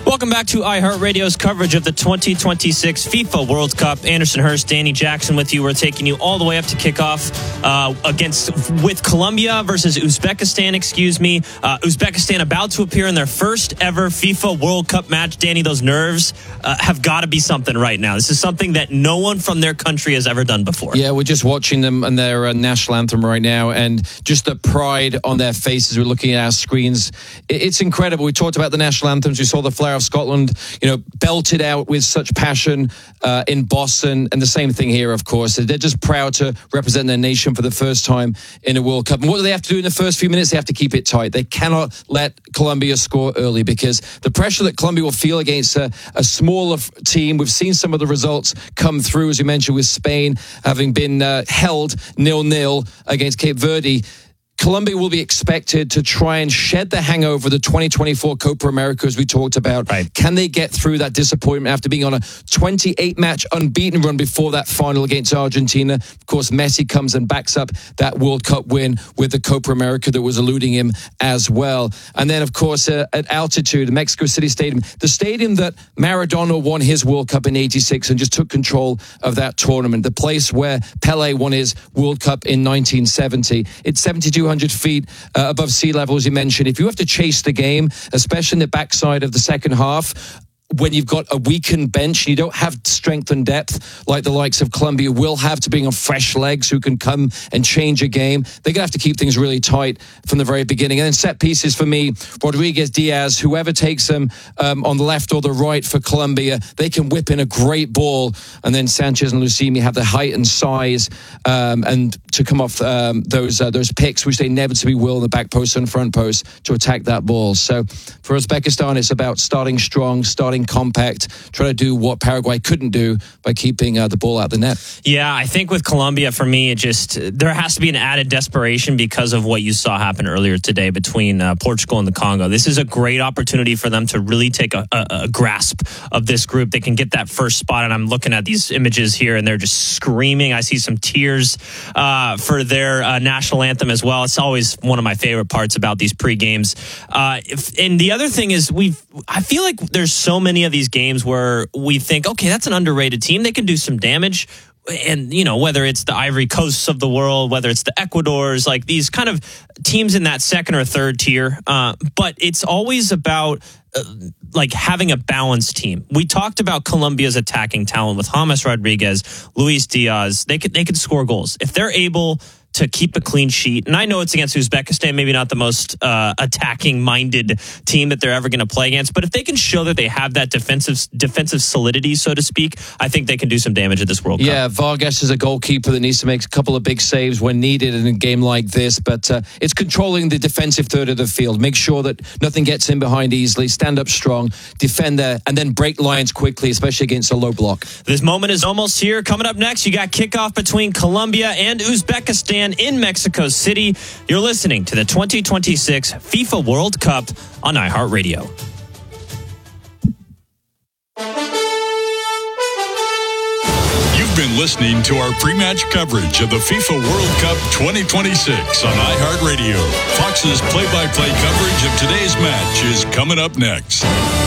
Welcome back to iHeartRadio's coverage of the 2026 FIFA World Cup. Anderson Hurst, Danny Jackson with you. We're taking you all the way up to kickoff with Colombia versus Uzbekistan, Uzbekistan about to appear in their first ever FIFA World Cup match. Danny, those nerves have got to be something right now. This is something that no one from their country has ever done before. Yeah, we're just watching them and their national anthem right now, and just the pride on their faces. We're looking at our screens. It's incredible. We talked about the national anthems. We saw the Flower of Scotland, belted out with such passion in Boston, and the same thing here, of course. They're just proud to represent their nation for the first time in a World Cup. And what do they have to do in the first few minutes? They have to keep it tight. They cannot let Colombia score early, because the pressure that Colombia will feel against a smaller team. We've seen some of the results come through, as you mentioned, with Spain having been held 0-0 against Cape Verde. Colombia will be expected to try and shed the hangover of the 2024 Copa America, as we talked about. Right. Can they get through that disappointment after being on a 28-match unbeaten run before that final against Argentina? Of course, Messi comes and backs up that World Cup win with the Copa America that was eluding him as well. And then, of course, at altitude, Mexico City Stadium, the stadium that Maradona won his World Cup in 86 and just took control of that tournament, the place where Pele won his World Cup in 1970. It's 7,200 feet above sea level, as you mentioned. If you have to chase the game, especially in the backside of the second half, when you've got a weakened bench, you don't have strength and depth like the likes of Colombia will have to bring on fresh legs who can come and change a game. They're going to have to keep things really tight from the very beginning. And then set pieces for me, Rodriguez, Diaz, whoever takes them on the left or the right for Colombia, they can whip in a great ball. And then Sanchez and Lucimi have the height and size and to come off those picks, which they inevitably will in the back post and front post, to attack that ball. So for Uzbekistan, it's about starting strong, starting compact, try to do what Paraguay couldn't do by keeping the ball out the net. Yeah, I think with Colombia, for me, there has to be an added desperation because of what you saw happen earlier today between Portugal and the Congo. This is a great opportunity for them to really take a grasp of this group. They can get that first spot, and I'm looking at these images here, and they're just screaming. I see some tears for their national anthem as well. It's always one of my favorite parts about these pre-games. And the other thing is, I feel like there's so many of these games where we think, okay, that's an underrated team. They can do some damage. And, whether it's the Ivory Coasts of the world, whether it's the Ecuadors, like these kind of teams in that second or third tier. But it's always about having a balanced team. We talked about Colombia's attacking talent with James Rodriguez, Luis Diaz. They could score goals. If they're able to keep a clean sheet, and I know it's against Uzbekistan, maybe not the most attacking-minded team that they're ever going to play against, but if they can show that they have that defensive solidity, so to speak, I think they can do some damage at this World Cup. Yeah, Vargas is a goalkeeper that needs to make a couple of big saves when needed in a game like this, but it's controlling the defensive third of the field. Make sure that nothing gets in behind easily, stand up strong, defend there, and then break lines quickly, especially against a low block. This moment is almost here. Coming up next, you got kickoff between Colombia and Uzbekistan in Mexico City. You're listening to the 2026 FIFA World Cup on iHeartRadio. You've been listening to our pre-match coverage of the FIFA World Cup 2026 on iHeartRadio. Fox's play-by-play coverage of today's match is coming up next.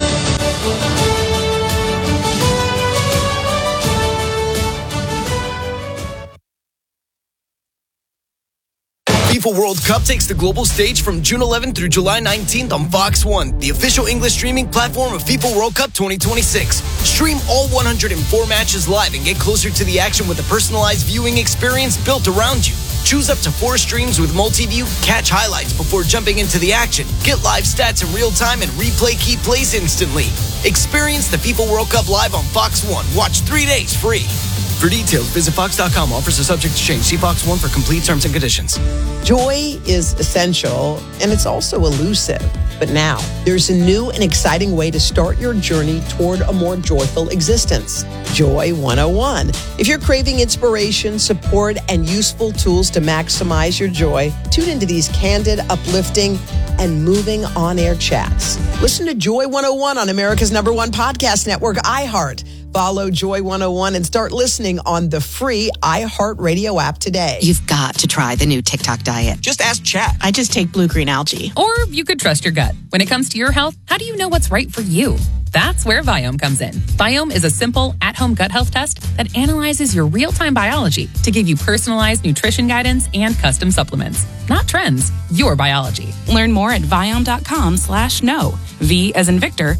FIFA World Cup takes the global stage from June 11th through July 19th on Fox One, the official English streaming platform of FIFA World Cup 2026. Stream all 104 matches live and get closer to the action with a personalized viewing experience built around you. Choose up to 4 streams with multi-view, catch highlights before jumping into the action, get live stats in real time, and replay key plays instantly. Experience the FIFA World Cup live on Fox One. Watch 3 days free. For details, visit Fox.com. Offers are subject to change. See Fox One for complete terms and conditions. Joy is essential, and it's also elusive. But now, there's a new and exciting way to start your journey toward a more joyful existence. Joy 101. If you're craving inspiration, support, and useful tools to maximize your joy, tune into these candid, uplifting, and moving on-air chats. Listen to Joy 101 on America's #1 podcast network, iHeart. Follow Joy 101 and start listening on the free iHeartRadio app today. You've got to try the new TikTok diet. Just ask chat. I just take blue-green algae. Or you could trust your gut. When it comes to your health, how do you know what's right for you? That's where Viome comes in. Viome is a simple, at-home gut health test that analyzes your real-time biology to give you personalized nutrition guidance and custom supplements. Not trends, your biology. Learn more at Viome.com/know. V as in Victor,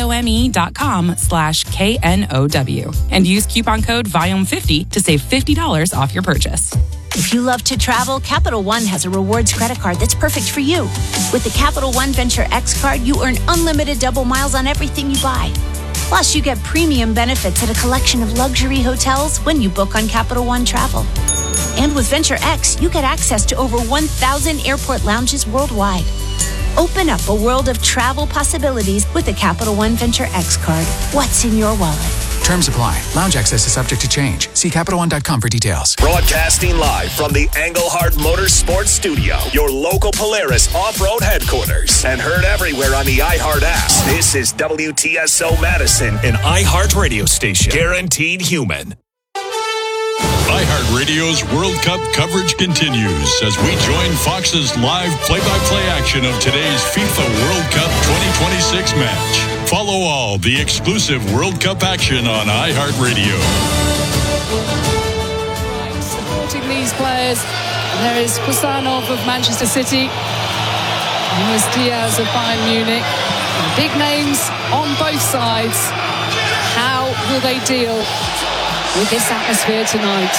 IOME.com/KNOW. And use coupon code Viome50 to save $50 off your purchase. If you love to travel, Capital One has a rewards credit card that's perfect for you. With the Capital One Venture X card, you earn unlimited double miles on everything you buy. Plus, you get premium benefits at a collection of luxury hotels when you book on Capital One Travel. And with Venture X, you get access to over 1,000 airport lounges worldwide. Open up a world of travel possibilities with the Capital One Venture X card. What's in your wallet? Terms apply. Lounge access is subject to change. See CapitalOne.com for details. Broadcasting live from the Engelhard Motorsports Studio, your local Polaris off-road headquarters, and heard everywhere on the iHeart app. This is WTSO Madison, an iHeart radio station. Guaranteed human. iHeartRadio's World Cup coverage continues as we join Fox's live play-by-play action of today's FIFA World Cup 2026 match. Follow all the exclusive World Cup action on iHeartRadio. Supporting these players, there is Kusanov of Manchester City, Luis Diaz of Bayern Munich. Big names on both sides. How will they deal with this atmosphere tonight?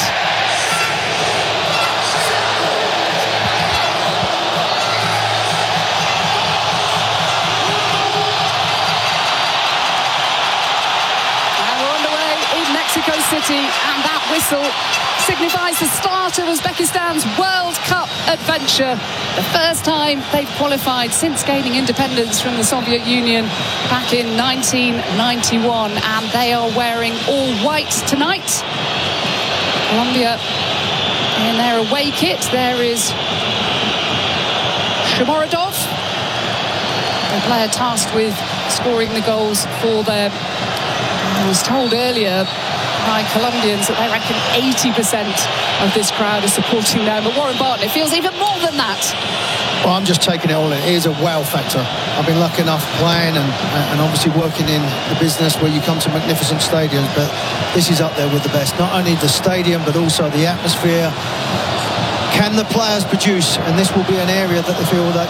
And we're underway in Mexico City, and that whistle signifies the start of Uzbekistan's World Cup adventure. The first time they've qualified since gaining independence from the Soviet Union back in 1991, and they are wearing all white tonight. Colombia in their away kit. There is Shomorodov, the player tasked with scoring the goals for them. I was told earlier by Colombians that they reckon 80% of this crowd is supporting them. But Warren Barton, it feels even more than that. Well, I'm just taking it all in. It is a wow factor. I've been lucky enough playing and obviously working in the business where you come to magnificent stadiums, but this is up there with the best. Not only the stadium, but also the atmosphere. Can the players produce? And this will be an area that they feel that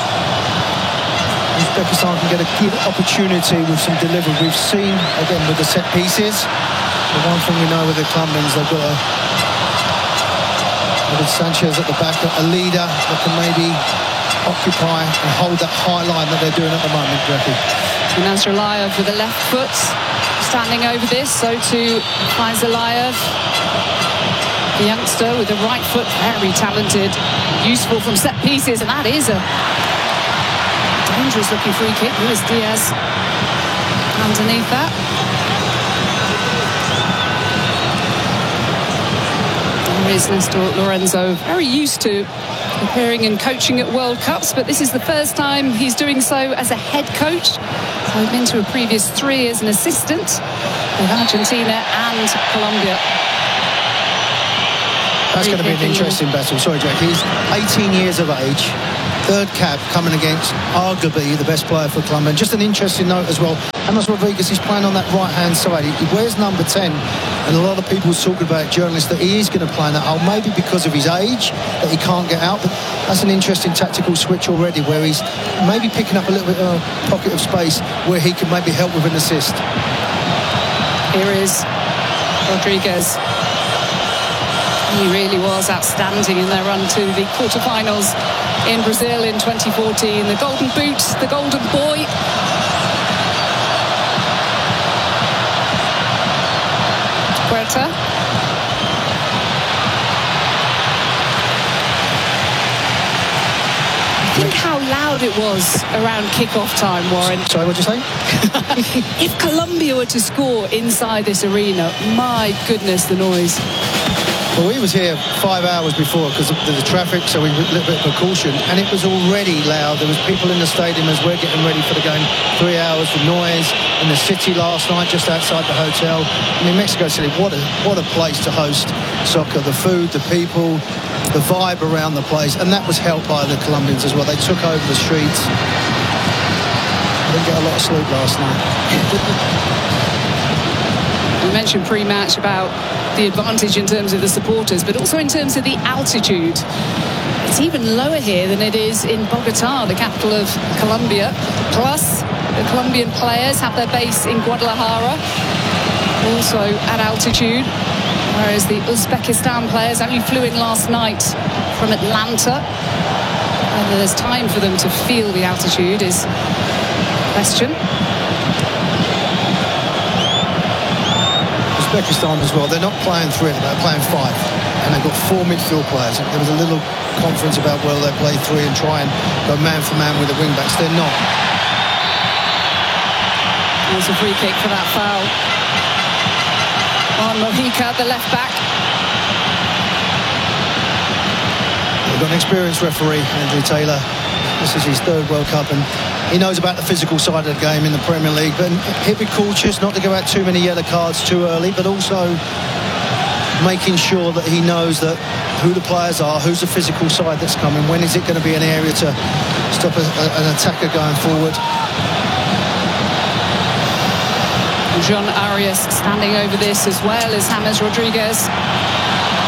Uzbekistan can get a good opportunity with some delivery. We've seen, again, with the set pieces, the one thing we know with the Colombians, they've got with Sanchez at the back, a leader that can maybe occupy and hold that high line that they're doing at the moment, Jackie. Nazarlayev with the left foot, standing over this, so too Faizalayev. The youngster with the right foot, very talented, useful from set pieces, and that is a dangerous looking free kick. Luis Diaz underneath that. There is Nestor Lorenzo, very used to appearing and coaching at World Cups, but this is the first time he's doing so as a head coach. So he's been to a previous 3 as an assistant with Argentina and Colombia. That's going to be an interesting battle. Sorry, Jack. He's 18 years of age, third cap, coming against arguably the best player for Colombia. And just an interesting note as well, James Rodriguez is playing on that right-hand side. He wears number 10, and a lot of people talking about, journalists, that he is going to play in that. Oh, maybe because of his age, that he can't get out. But that's an interesting tactical switch already, where he's maybe picking up a little bit of a pocket of space where he can maybe help with an assist. Here is Rodriguez. He really was outstanding in their run to the quarterfinals in Brazil in 2014. The golden boot, the golden boy. Puerta. Think how loud it was around kick-off time, Warren. Sorry, what did you say? If Colombia were to score inside this arena, my goodness, the noise. Well, we was here 5 hours before because of the traffic, so we were a little bit of precaution, and it was already loud. There was people in the stadium as we're getting ready for the game. 3 hours of noise in the city last night, just outside the hotel. I mean, Mexico City, what a place to host soccer. The food, the people, the vibe around the place, and that was helped by the Colombians as well. They took over the streets. didn't get a lot of sleep last night. We mentioned pre-match about the advantage in terms of the supporters, but also in terms of the altitude. It's even lower here than it is in Bogota, the capital of Colombia. Plus, the Colombian players have their base in Guadalajara, also at altitude, whereas the Uzbekistan players only flew in last night from Atlanta. Whether there's time for them to feel the altitude is a question. Uzbekistan as well, they're not playing 3, they're playing 5, and they've got 4 midfield players. There was a little conference about whether they play 3 and try and go man for man with the wing backs. They're not. There's a free kick for that foul on Mojica, the left back. We've got an experienced referee, Andrew Taylor. This is his 3rd World Cup, and he knows about the physical side of the game in the Premier League, but he'll be cautious not to go out too many yellow cards too early, but also making sure that he knows that who the players are, who's the physical side that's coming, when is it going to be an area to stop an attacker going forward. Jean Arias standing over this as well as James Rodriguez.